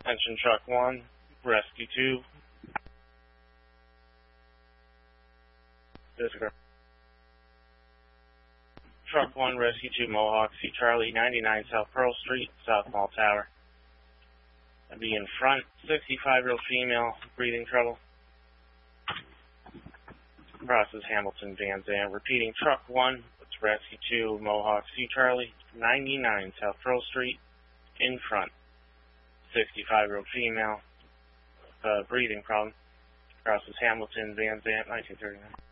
Attention Truck 1, Rescue 2. Truck 1, Rescue 2, Mohawk, C. Charlie, 99 South Pearl Street, South Mall Tower. I'll be in front, 65-year-old female, breathing trouble. Crosses Hamilton Van Zandt. Repeating, Truck 1, it's Rescue 2, Mohawk, C. Charlie, 99 South Pearl Street, in front. 65-year-old female, breathing problem. Crosses Hamilton Van Zandt, 1939.